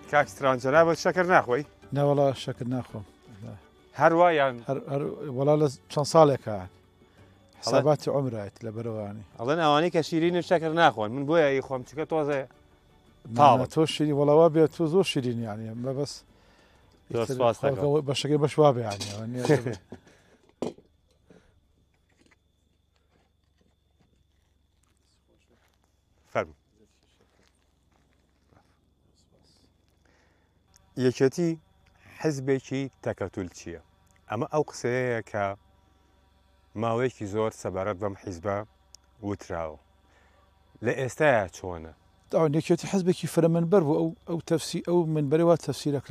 کاکستران جەنابەت شەکر ناخۆی نەوەڵا شەکر ناخۆم هەروە یان وەڵا لە چەند ساڵێکە حساباتی عمرایەت لە بەرەوانی ئەڵێن ئەوانەی کە شیرینی شەکر ناخۆن من بۆیە خۆم چکە تۆزێ تۆ شیرین وەڵاوا بێت تۆ زۆر شیرینیانی بەبەس بەشەکەی بەشوا بێیانی فەرموو یەکێتی حزبێکی تەکەتول چییە؟ ئەمە ئەو قسەیە کە ماوەیەکی زۆر سەبارەت بەم حیزبە وتراوە لە ئێستاە چۆنە؟ یەکێتی حزبێکی فرەمەنبەر بوو ئەو منبەرەوە تەفسیرەکە